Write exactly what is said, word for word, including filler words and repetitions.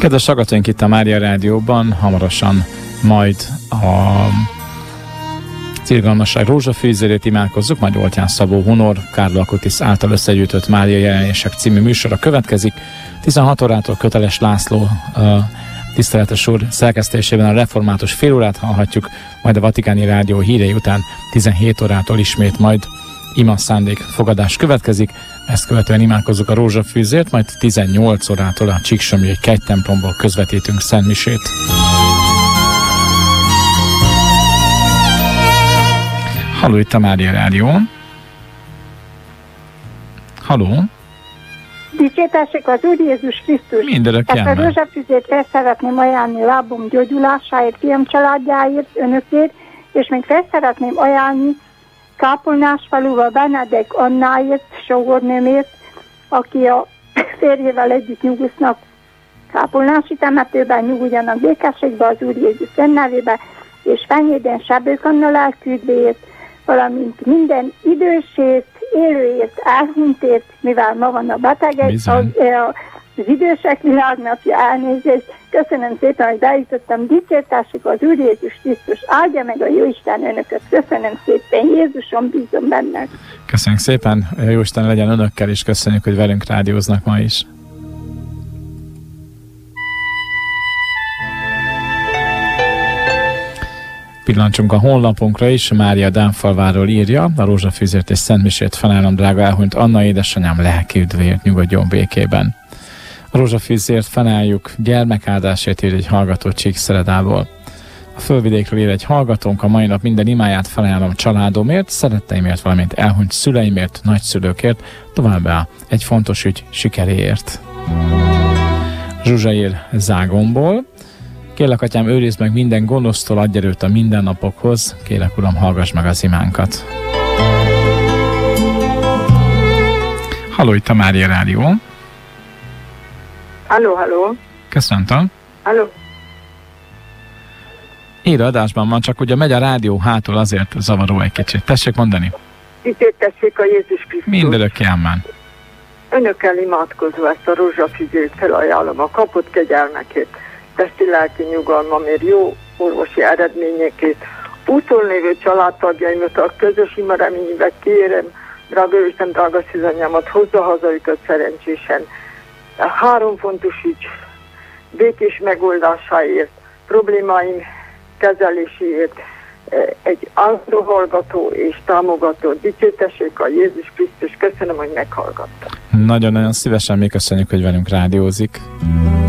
Kedves hallgatóink, itt a Mária Rádióban, hamarosan majd a Irgalmasság rózsafűzérét imádkozzuk, majd Oltyán Szabó Hunor, Kárlo Akotis által összegyűjtött Mária jelenések című műsora következik. tizenhat órától Köteles László uh, tiszteletes úr szerkesztésében a református félórát hallhatjuk, majd a Vatikáni Rádió hírei után tizenhét órától ismét majd ima szándék fogadás következik. Ezt követően imádkozzuk a rózsafűzért, majd tizennyolc órától a Csíksomlyai kegytemplomból közvetítünk szentmisét. Halló, itt a Mária Rádión. Halló. Dicsértessék az Úr Jézus Krisztus. Mindörökké Ezt a rózsafűzét fel szeretném ajánlani lábom gyógyulásáért, fiam családjáért, önökért, és még fel szeretném ajánlani Kápolnásfaluval Benedek Annáért, sógornőmért, aki a férjével együtt nyugusznak Kápolnási temetőben, nyugodjanak békességbe az Úr Jézus nevében, és Fenyéden Sebők Anna lelküldvéért, valamint minden idősért, élőért, elhunytért, mivel ma van a betegek, az, az idősek világnapja, elnézést. Köszönöm szépen, hogy bejutottam. Dicsértessük az Úr Jézus Krisztus, áldja meg a Jóisten önöket. Köszönöm szépen, Jézuson bízom bennek. Köszönjük szépen, Jóisten legyen önökkel, és köszönjük, hogy velünk rádióznak ma is. Pillancsunk a honlapunkra is, Mária Dánfalváról írja, a rózsafűzért és szentmisét felajánlom drága elhunyt Anna édesanyám lelki üdvéért, nyugodjon békében. A rózsafűzért felajánljuk gyermekáldásért, ír egy hallgató Csíkszeredából. A Fölvidékről ír egy hallgatónk, a mai nap minden imáját felajánlom családomért, szeretteimért, valamint elhunyt szüleimért, nagyszülőkért, továbbá egy fontos ügy sikeréért. Zsuzsa ír Zágomból. Kérlek, atyám, őrizd meg minden gonosztól, adj erőt a mindennapokhoz. Kérlek, uram, hallgass meg az imánkat. Halló, itt a Mária Rádió. Halló, halló. Köszöntöm. Halló. Ér adásban van, csak ugye megy a rádió hátul, azért zavaró egy kicsit. Tessék mondani. Dicsértessék a Jézus Krisztus. Mindörökké amen. Önökkel imádkozva ezt a rózsafűzét felajánlom a kapott kegyelmekét, testi lelki nyugalmamért, jó orvosi eredményekét, úton lévő családtagjaimat a közös ima reményébe kérem, drága Isten, drága szűzanyámat, hozza haza őket szerencsésen. A három fontos ügy békés megoldásáért, problémáim kezeléséért, egy állandó hallgató és támogató. Dicsértessék a Jézus Krisztus. Köszönöm, hogy meghallgattam. Nagyon-nagyon szívesen, mi köszönjük, hogy velünk rádiózik.